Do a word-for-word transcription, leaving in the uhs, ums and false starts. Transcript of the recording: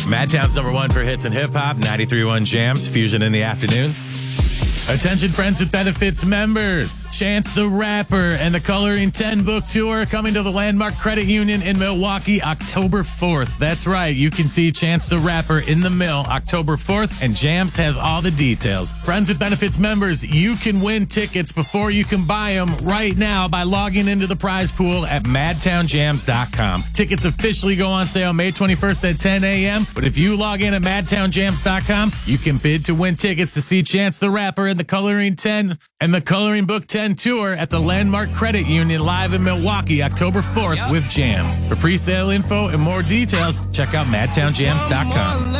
Madtown's number one for hits and hip hop, ninety-three point one Jams, Fusion in the afternoons. Attention friends with benefits members. Chance the Rapper and the Coloring ten book tour coming to the Landmark Credit Union in Milwaukee October fourth. That's right. You can see Chance the Rapper in the Mill October fourth, and Jams has all the details. Friends with benefits members, you can win tickets before you can buy them right now by logging into the prize pool at madtown jams dot com. Tickets officially go on sale May twenty-first at ten a.m., but if you log in at madtown jams dot com, you can bid to win tickets to see Chance the Rapper and the Coloring ten and the Coloring Book ten tour at the Landmark Credit Union live in Milwaukee October fourth with Jams. For pre-sale info and more details, check out madtown jams dot com.